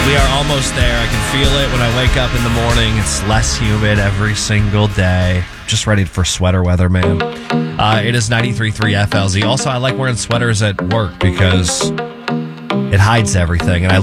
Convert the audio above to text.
We are almost there. I can feel it when I wake up in the morning. It's less humid every single day. Just ready for sweater weather, man. It is 93.3 FLZ. Also, I like wearing sweaters at work because it hides everything. And I